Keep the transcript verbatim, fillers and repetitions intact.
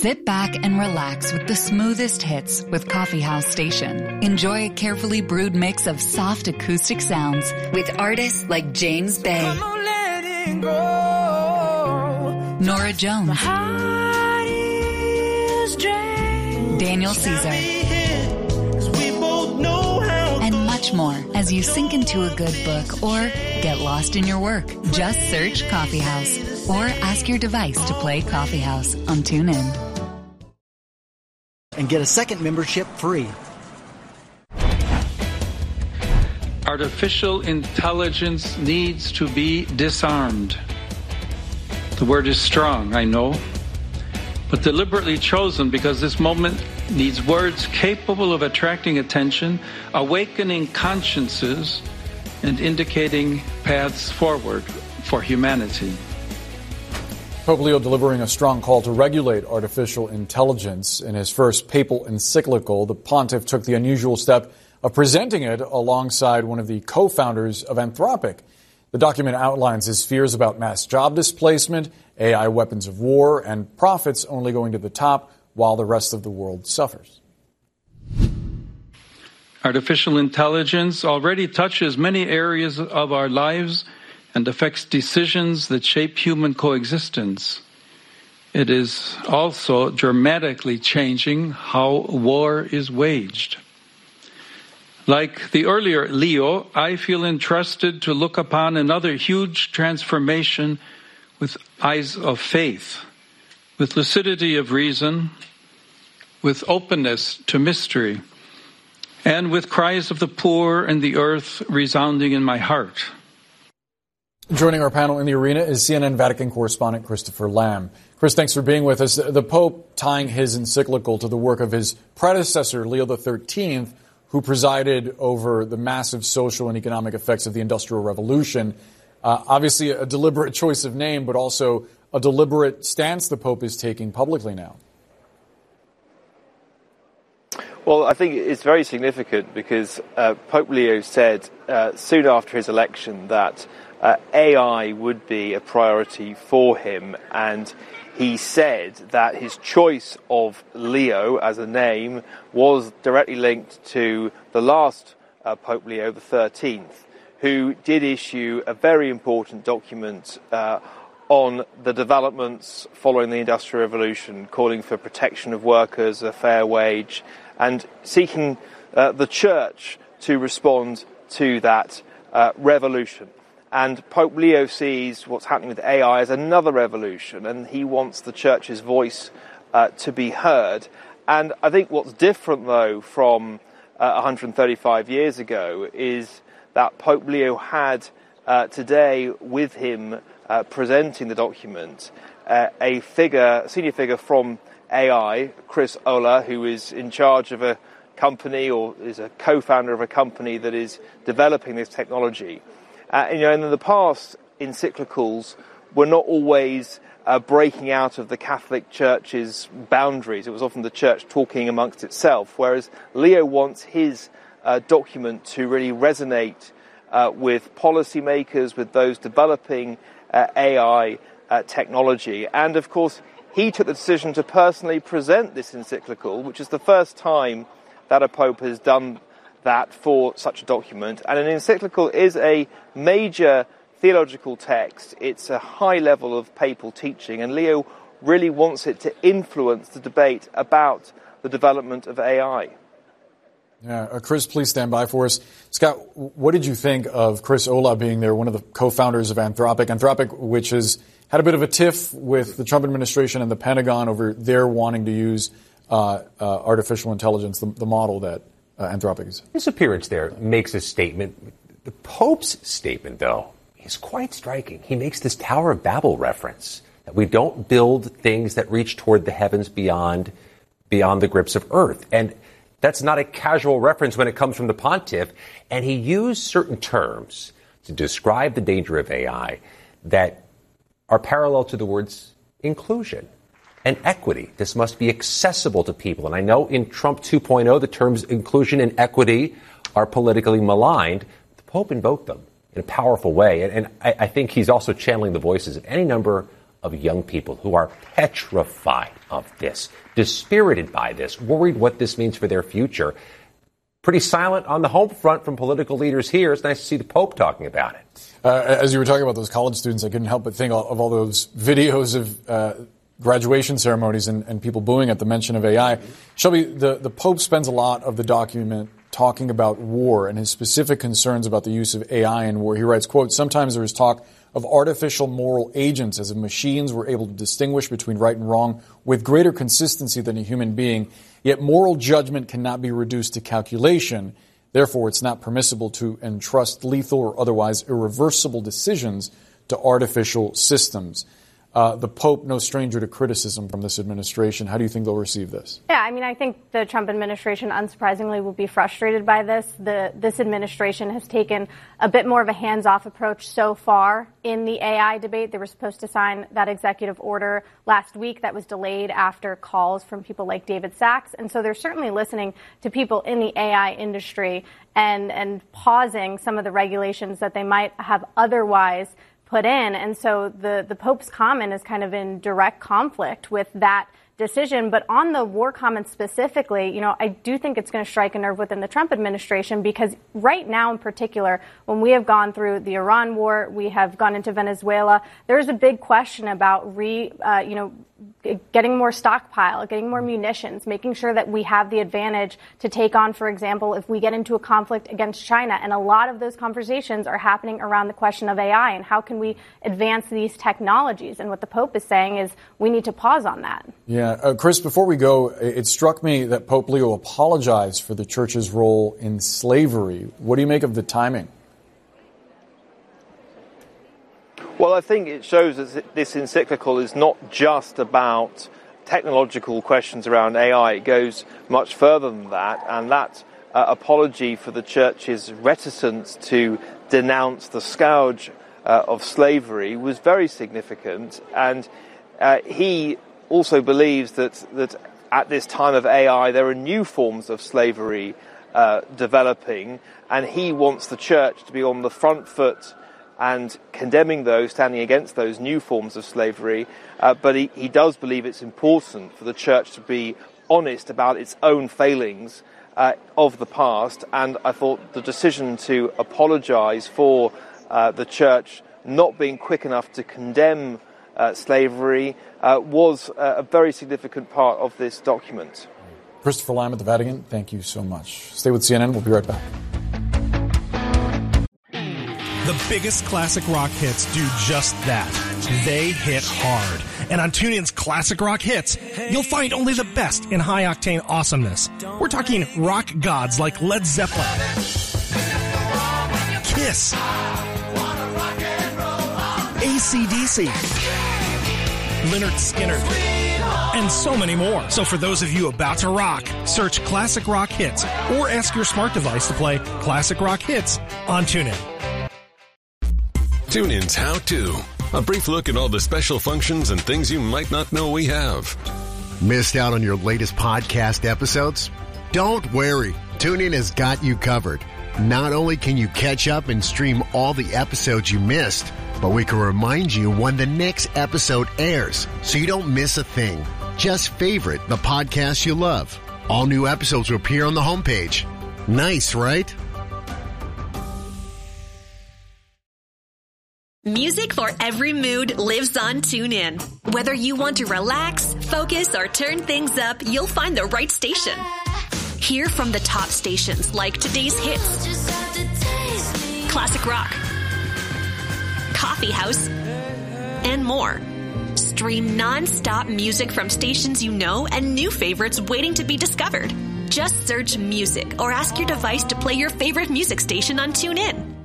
Sit back and relax with the smoothest hits with Coffeehouse Station. Enjoy a carefully brewed mix of soft acoustic sounds with artists like James Bay, Nora Jones, Daniel Caesar, and much more as you sink into a good book or get lost in your work. Just search Coffeehouse or ask your device to play Coffeehouse on TuneIn. And get a second membership free. Artificial intelligence needs to be disarmed. The word is strong, I know, but deliberately chosen because this moment needs words capable of attracting attention, awakening consciences, and indicating paths forward for humanity. Pope Leo delivering a strong call to regulate artificial intelligence. In his first papal encyclical, the pontiff took the unusual step of presenting it alongside one of the co-founders of Anthropic. The document outlines his fears about mass job displacement, A I weapons of war, and profits only going to the top while the rest of the world suffers. Artificial intelligence already touches many areas of our lives and affects decisions that shape human coexistence. It is also dramatically changing how war is waged. Like the earlier Leo, I feel entrusted to look upon another huge transformation with eyes of faith, with lucidity of reason, with openness to mystery, and with cries of the poor and the earth resounding in my heart. Joining our panel in the arena is C N N Vatican correspondent Christopher Lamb. Chris, thanks for being with us. The Pope tying his encyclical to the work of his predecessor, Leo the thirteenth, who presided over the massive social and economic effects of the Industrial Revolution. Uh, obviously a deliberate choice of name, but also a deliberate stance the Pope is taking publicly now. Well, I think it's very significant because uh, Pope Leo said uh, soon after his election that uh, A I would be a priority for him, and he said that his choice of Leo as a name was directly linked to the last uh, Pope Leo the thirteenth, who did issue a very important document uh, on the developments following the Industrial Revolution, calling for protection of workers, a fair wage, and seeking uh, the Church to respond to that uh, revolution. And Pope Leo sees what's happening with A I as another revolution, and he wants the Church's voice uh, to be heard. And I think what's different, though, from uh, one hundred thirty-five years ago is that Pope Leo had uh, today with him uh, presenting the document uh, a figure, a senior figure from A I, Chris Olah, who is in charge of a company or is a co-founder of a company that is developing this technology. Uh, you know, and in the past, encyclicals were not always uh, breaking out of the Catholic Church's boundaries. It was often the Church talking amongst itself, whereas Leo wants his uh, document to really resonate uh, with policymakers, with those developing uh, A I uh, technology. And, of course, he took the decision to personally present this encyclical, which is the first time that a pope has done that for such a document. And an encyclical is a major theological text. It's a high level of papal teaching, and Leo really wants it to influence the debate about the development of A I. Yeah, uh, Chris, please stand by for us. Scott, what did you think of Chris Olah being there, one of the co-founders of Anthropic? Anthropic, which has had a bit of a tiff with the Trump administration and the Pentagon over their wanting to use uh, uh, artificial intelligence, the, the model that uh, Anthropic is. His appearance there makes a statement. The Pope's statement, though, is quite striking. He makes this Tower of Babel reference, that we don't build things that reach toward the heavens beyond, beyond the grips of earth. And that's not a casual reference when it comes from the pontiff. And he used certain terms to describe the danger of A I that are parallel to the words inclusion and equity. This must be accessible to people. And I know in Trump two point oh, the terms inclusion and equity are politically maligned. The Pope invoked them in a powerful way. And, and I, I think he's also channeling the voices of any number of young people who are petrified of this, dispirited by this, worried what this means for their future. Pretty silent on the home front from political leaders here. It's nice to see the Pope talking about it. Uh, as you were talking about those college students, I couldn't help but think of all those videos of uh, graduation ceremonies and, and people booing at the mention of A I. Shelby, the, the Pope spends a lot of the document talking about war and his specific concerns about the use of A I in war. He writes, quote, "Sometimes there is talk of artificial moral agents as if machines were able to distinguish between right and wrong with greater consistency than a human being. Yet moral judgment cannot be reduced to calculation. Therefore, it's not permissible to entrust lethal or otherwise irreversible decisions to artificial systems." Uh, the Pope, no stranger to criticism from this administration. How do you think they'll receive this? Yeah, I mean, I think the Trump administration, unsurprisingly, will be frustrated by this. The, this administration has taken a bit more of a hands-off approach so far in the A I debate. They were supposed to sign that executive order last week that was delayed after calls from people like David Sachs. And so they're certainly listening to people in the A I industry and, and pausing some of the regulations that they might have otherwise put in. And so the, the Pope's comment is kind of in direct conflict with that decision. But on the war comment specifically, you know, I do think it's going to strike a nerve within the Trump administration, because right now in particular, when we have gone through the Iran war, we have gone into Venezuela, there's a big question about re, uh, you know, getting more stockpile, getting more munitions, making sure that we have the advantage to take on, for example, if we get into a conflict against China. And a lot of those conversations are happening around the question of A I and how can we advance these technologies. And what the Pope is saying is we need to pause on that. Yeah. Uh, Chris, before we go, it struck me that Pope Leo apologized for the church's role in slavery. What do you make of the timing? Well, I think it shows that this encyclical is not just about technological questions around A I. It goes much further than that, and that uh, apology for the church's reticence to denounce the scourge uh, of slavery was very significant. And uh, he also believes that, that at this time of A I there are new forms of slavery uh, developing, and he wants the church to be on the front foot and condemning those, standing against those new forms of slavery. Uh, but he, he does believe it's important for the church to be honest about its own failings uh, of the past. And I thought the decision to apologize for uh, the church not being quick enough to condemn uh, slavery uh, was a very significant part of this document. Christopher Lamb at the Vatican, thank you so much. Stay with C N N. We'll be right back. The biggest classic rock hits do just that. They hit hard. And on TuneIn's Classic Rock Hits, you'll find only the best in high-octane awesomeness. We're talking rock gods like Led Zeppelin, Kiss, A C D C, Lynyrd Skynyrd, and so many more. So for those of you about to rock, search Classic Rock Hits or ask your smart device to play Classic Rock Hits on TuneIn. TuneIn's How To. A brief look at all the special functions and things you might not know we have. Missed out on your latest podcast episodes? Don't worry. TuneIn has got you covered. Not only can you catch up and stream all the episodes you missed, but we can remind you when the next episode airs so you don't miss a thing. Just favorite the podcast you love. All new episodes will appear on the homepage. Nice, right? Music for every mood lives on TuneIn. Whether you want to relax, focus, or turn things up, you'll find the right station. Hear from the top stations like today's hits, classic rock, coffee house, and more. Stream non-stop music from stations you know and new favorites waiting to be discovered. Just search music or ask your device to play your favorite music station on TuneIn.